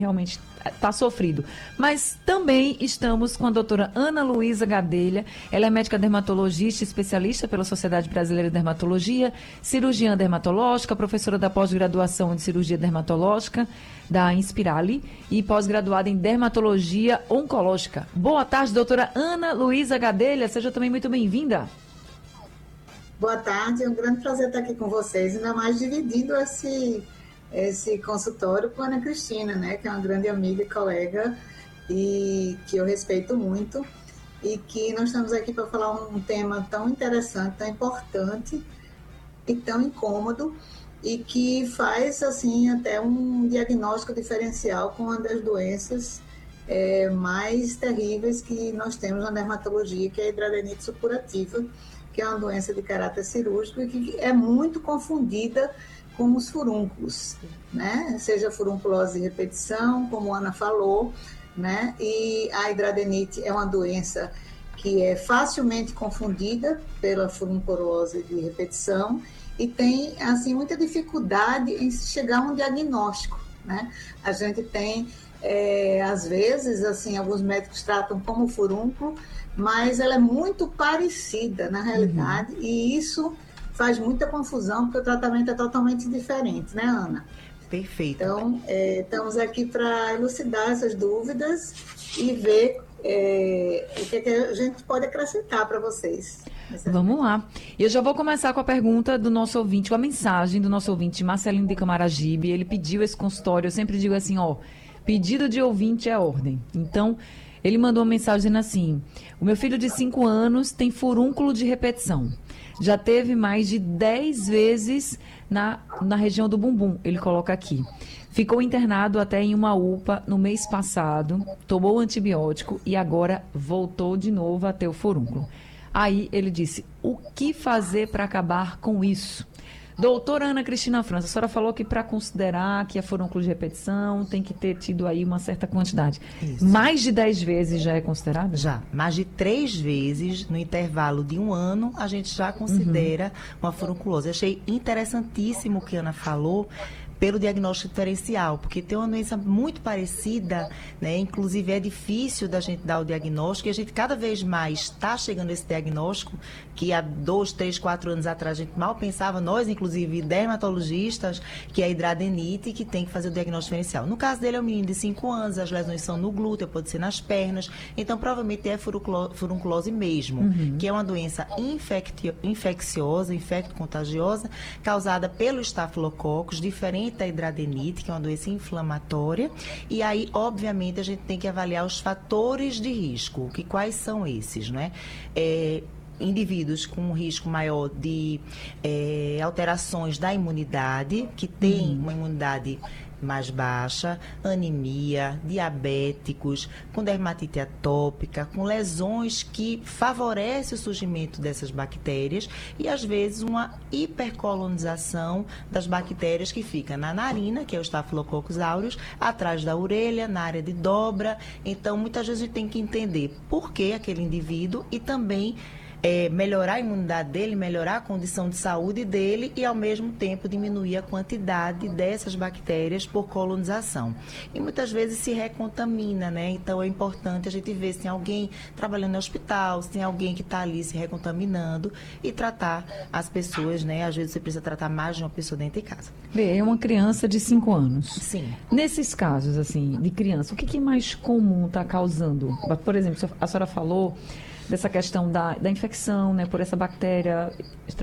realmente está sofrido. Mas também estamos com a doutora Ana Luísa Gadelha. Ela é médica dermatologista, especialista pela Sociedade Brasileira de Dermatologia, cirurgiã dermatológica, professora da pós-graduação de cirurgia dermatológica da Inspirali e pós-graduada em dermatologia oncológica. Boa tarde, doutora Ana Luísa Gadelha. Seja também muito bem-vinda. Boa tarde, é um grande prazer estar aqui com vocês, ainda mais dividindo esse consultório com a Ana Cristina, né, que é uma grande amiga e colega e que eu respeito muito, e que nós estamos aqui para falar um tema tão interessante, tão importante e tão incômodo, e que faz assim até um diagnóstico diferencial com uma das doenças mais terríveis que nós temos na dermatologia, que é a hidradenite supurativa, que é uma doença de caráter cirúrgico e que é muito confundida com os furúnculos, né? Seja furunculose de repetição, como a Ana falou, né? E a hidradenite é uma doença que é facilmente confundida pela furunculose de repetição e tem, assim, muita dificuldade em chegar a um diagnóstico, né? A gente tem, às vezes, assim, alguns médicos tratam como furúnculo, mas ela é muito parecida na realidade, e isso faz muita confusão, porque o tratamento é totalmente diferente, né, Ana? Perfeito. Então, estamos aqui para elucidar essas dúvidas e ver o que a gente pode acrescentar para vocês. Vamos lá. Eu já vou começar com a pergunta do nosso ouvinte, com a mensagem do nosso ouvinte, Marcelino de Camaragibe. Ele pediu esse consultório, eu sempre digo assim, pedido de ouvinte é ordem. Então, ele mandou uma mensagem dizendo assim: o meu filho de 5 anos tem furúnculo de repetição. Já teve mais de 10 vezes na região do bumbum, ele coloca aqui. Ficou internado até em uma UPA no mês passado, tomou antibiótico e agora voltou de novo a ter o furúnculo. Aí ele disse: o que fazer para acabar com isso? Doutora Ana Cristina França, a senhora falou que para considerar que é furúnculo de repetição tem que ter tido aí uma certa quantidade. Isso. Mais de 10 vezes já é considerado? Já. Mais de 3 vezes no intervalo de 1 ano a gente já considera uma furunculose. Achei interessantíssimo o que a Ana falou pelo diagnóstico diferencial, porque tem uma doença muito parecida, né? Inclusive é difícil da gente dar o diagnóstico, e a gente cada vez mais está chegando a esse diagnóstico, que há 2, 3, 4 anos atrás a gente mal pensava, nós inclusive dermatologistas, que é a hidradenite, que tem que fazer o diagnóstico diferencial. No caso dele é um menino de 5 anos, as lesões são no glúteo, pode ser nas pernas, então provavelmente é furunculose mesmo, que é uma doença infecciosa, infecto-contagiosa, causada pelo estafilococcus, diferente da hidradenite, que é uma doença inflamatória, e aí, obviamente, a gente tem que avaliar os fatores de risco, que quais são esses, né? Indivíduos com um risco maior de alterações da imunidade, que tem uma imunidade mais baixa, anemia, diabéticos, com dermatite atópica, com lesões que favorecem o surgimento dessas bactérias e, às vezes, uma hipercolonização das bactérias que fica na narina, que é o Staphylococcus aureus, atrás da orelha, na área de dobra. Então, muitas vezes a gente tem que entender por que aquele indivíduo e também melhorar a imunidade dele, melhorar a condição de saúde dele e, ao mesmo tempo, diminuir a quantidade dessas bactérias por colonização. E muitas vezes se recontamina, né? Então é importante a gente ver se tem alguém trabalhando no hospital, se tem alguém que está ali se recontaminando e tratar as pessoas, né? Às vezes você precisa tratar mais de uma pessoa dentro de casa. É uma criança de 5 anos. Sim. Nesses casos, assim, de criança, o que é mais comum está causando? Por exemplo, a senhora falou dessa questão da infecção, né, por essa bactéria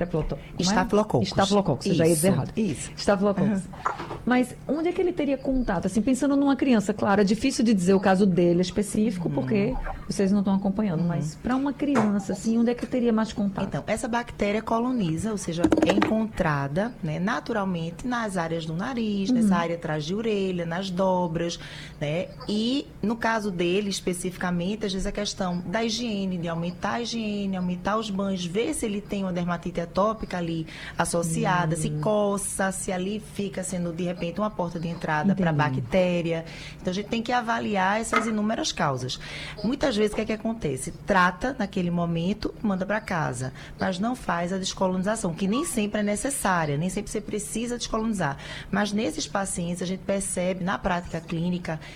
Staphylococcus, eu já ia dizer errado. Isso. Staphylococcus. Mas onde é que ele teria contato? Assim, pensando numa criança, claro, é difícil de dizer o caso dele específico, porque vocês não estão acompanhando, mas para uma criança, assim, onde é que teria mais contato? Então, essa bactéria coloniza, ou seja, é encontrada, né, naturalmente nas áreas do nariz, nessa área atrás de orelha, nas dobras, né, e no caso dele, especificamente, às vezes a questão da higiene, de aumentar a higiene, aumentar os banhos, ver se ele tem uma dermatite atópica ali associada, se coça, se ali fica sendo, de repente, uma porta de entrada para a bactéria. Então, a gente tem que avaliar essas inúmeras causas. Muitas vezes, o que é que acontece? Trata naquele momento, manda para casa, mas não faz a descolonização, que nem sempre é necessária, nem sempre você precisa descolonizar. Mas nesses pacientes, a gente percebe, na prática clínica,